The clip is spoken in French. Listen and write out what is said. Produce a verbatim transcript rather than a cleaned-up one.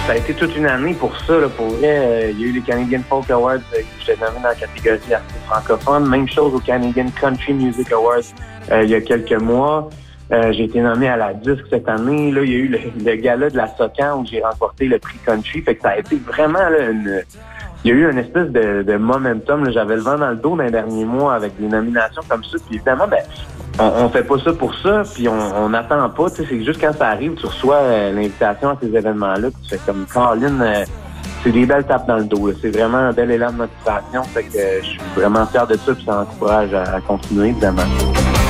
ça a été toute une année pour ça. Là, pour vrai, euh, il y a eu les Canadian Folk Awards euh, où j'étais nommé dans la catégorie artiste francophone. Même chose aux Canadian Country Music Awards euh, il y a quelques mois. Euh, j'ai été nommé à la disque cette année. Là, il y a eu le, le gala de la Socan où j'ai remporté le prix Country. Fait que ça a été vraiment là, une... Il y a eu une espèce de, de momentum. Là. J'avais le vent dans le dos dans les derniers mois avec des nominations comme ça. Puis évidemment, ben, on, on fait pas ça pour ça, puis on on n'attend pas. C'est que juste quand ça arrive, tu reçois euh, l'invitation à ces événements-là, puis tu fais comme Caroline, euh, c'est des belles tapes dans le dos. Là. C'est vraiment un bel élan de motivation. Fait que euh, je suis vraiment fier de ça, puis ça m'encourage à, à continuer, évidemment.